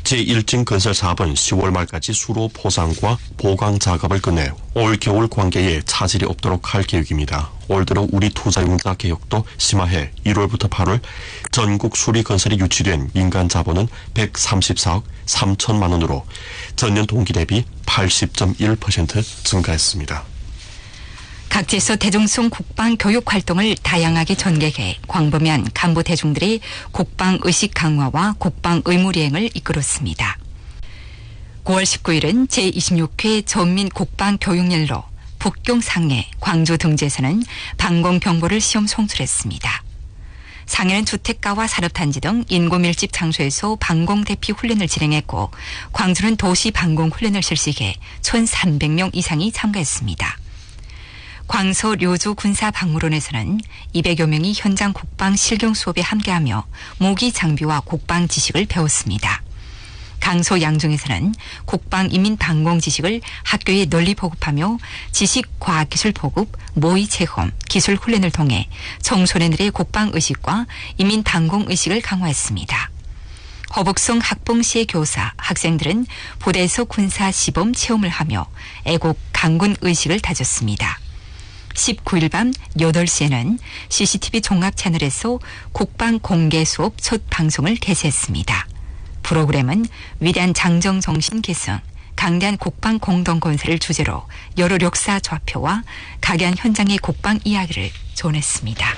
제1진 건설 사업은 10월 말까지 수로 포상과 보강 작업을 끝내 올 겨울 관계에 차질이 없도록 할 계획입니다. 올 들어 우리 투자융자 개혁도 심화해 1월부터 8월 전국 수리 건설이 유치된 민간 자본은 134억 3천만 원으로 전년 동기 대비 80.1% 증가했습니다. 각지에서 대중성 국방 교육 활동을 다양하게 전개해 광범위한 간부 대중들이 국방 의식 강화와 국방 의무 이행을 이끌었습니다. 9월 19일은 제26회 전민 국방 교육일로 북경 상해, 광주 등지에서는 방공 경보를 시험 송출했습니다. 상해는 주택가와 산업단지 등 인구 밀집 장소에서 방공 대피 훈련을 진행했고 광주는 도시 방공 훈련을 실시해 1,300명 이상이 참가했습니다. 광서 료주 군사박물원에서는 200여 명이 현장 국방 실경 수업에 함께하며 무기 장비와 국방 지식을 배웠습니다. 강서 양중에서는 국방 이민 방공 지식을 학교에 널리 보급하며 지식 과학기술 보급, 모의 체험, 기술 훈련을 통해 청소년들의 국방 의식과 이민 방공 의식을 강화했습니다. 허북성 학봉시의 교사, 학생들은 부대에서 군사 시범 체험을 하며 애국 강군 의식을 다졌습니다. 19일 밤 8시에는 CCTV 종합 채널에서 국방 공개 수업 첫 방송을 개최했습니다. 프로그램은 위대한 장정 정신 계승, 강대한 국방 공동 건설을 주제로 여러 역사 좌표와 각양 현장의 국방 이야기를 전했습니다.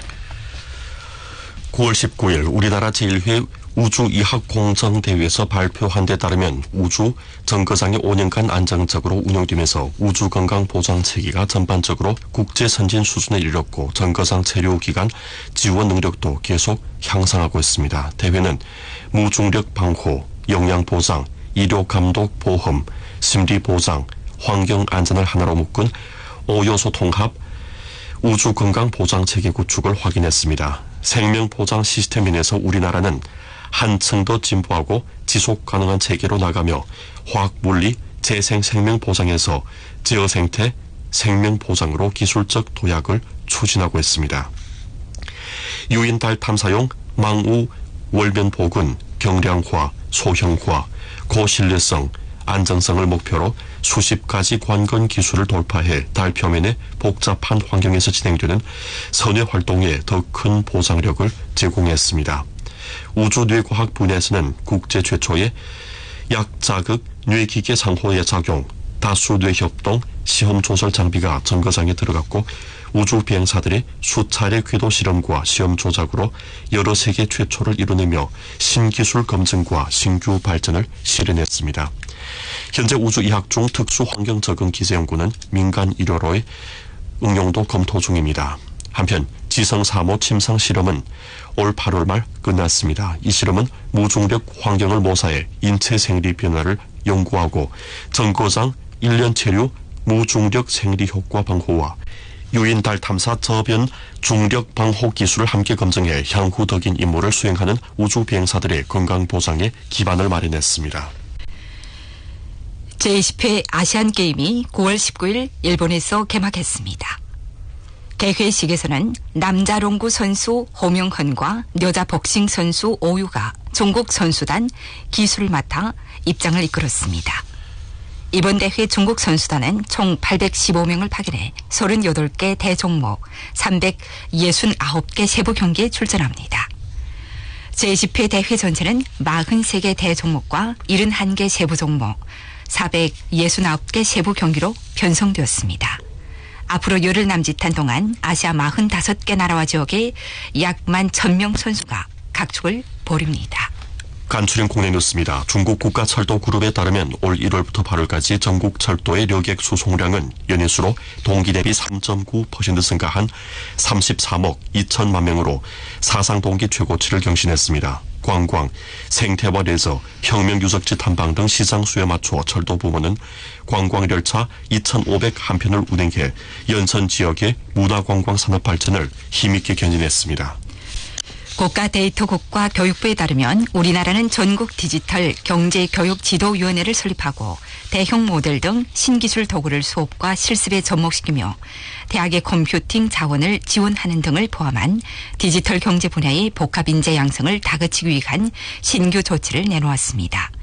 9월 19일 우리나라 제1회 우주이학공정대회에서 발표한 데 따르면 우주 정거장이 5년간 안정적으로 운영되면서 우주건강보장체계가 전반적으로 국제선진 수준에 이르렀고 정거장 체류 기간 지원 능력도 계속 향상하고 있습니다. 대회는 무중력 방호, 영양보장, 의료감독 보험, 심리보장, 환경안전을 하나로 묶은 5요소 통합 우주건강보장체계 구축을 확인했습니다. 생명보장 시스템 면에서 우리나라는 한층 더 진보하고 지속가능한 체계로 나가며 화학물리 재생생명보장에서 제어생태 생명보장으로 기술적 도약을 추진하고 있습니다. 유인달 탐사용 망우 월변보군, 경량화, 소형화, 고신뢰성, 안정성을 목표로 수십 가지 관건 기술을 돌파해 달 표면의 복잡한 환경에서 진행되는 선외 활동에 더 큰 보장력을 제공했습니다. 우주 뇌과학 분야에서는 국제 최초의 약자극 뇌기계 상호의 작용, 다수 뇌협동 시험 조절 장비가 정거장에 들어갔고 우주 비행사들이 수차례 궤도 실험과 시험 조작으로 여러 세계 최초를 이뤄내며 신기술 검증과 신규 발전을 실현했습니다. 현재 우주이학 중 특수환경 적응 기세 연구는 민간 일료로의 응용도 검토 중입니다. 한편 지성 3호 침상 실험은 올 8월 말 끝났습니다. 이 실험은 무중력 환경을 모사해 인체 생리 변화를 연구하고 정거장 1년 체류 무중력 생리 효과 방호와 유인달 탐사 저변 중력 방호 기술을 함께 검증해 향후 덕인 임무를 수행하는 우주 비행사들의 건강 보장에 기반을 마련했습니다. 제20회 아시안게임이 9월 19일 일본에서 개막했습니다. 개회식에서는 남자 롱구 선수 호명헌과 여자 복싱 선수 오유가 중국 선수단 기술을 맡아 입장을 이끌었습니다. 이번 대회 중국 선수단은 총 815명을 파견해 38개 대종목 369개 세부 경기에 출전합니다. 제20회 대회 전체는 43개 대종목과 71개 세부 종목 469개 세부 경기로 편성되었습니다. 앞으로 열흘 남짓한 동안 아시아 45개 나라와 지역에 약 11,000명 선수가 각축을 벌입니다. 간추린 국내 뉴스입니다. 중국 국가철도그룹에 따르면 올 1월부터 8월까지 전국 철도의 여객 수송량은 연일수로 동기 대비 3.9% 증가한 33억 2천만 명으로 사상 동기 최고치를 경신했습니다. 관광, 생태와 레저, 혁명유적지 탐방 등 시장 수요에 맞춰 철도 부문은 관광열차 2,501편을 운행해 연선 지역의 문화관광 산업 발전을 힘있게 견인했습니다. 국가데이터국과 교육부에 따르면 우리나라는 전국 디지털 경제교육지도위원회를 설립하고 대형 모델 등 신기술 도구를 수업과 실습에 접목시키며 대학의 컴퓨팅 자원을 지원하는 등을 포함한 디지털 경제 분야의 복합인재 양성을 다그치기 위한 신규 조치를 내놓았습니다.